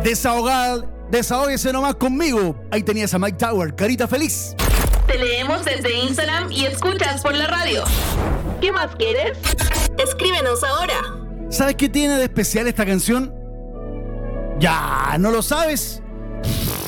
Desahóguese nomás conmigo. Ahí tenías a Mike Tower, carita feliz. Te leemos desde Instagram y escuchas por la radio. ¿Qué más quieres? Escríbenos ahora. ¿Sabes qué tiene de especial esta canción? Ya, ¿no lo sabes?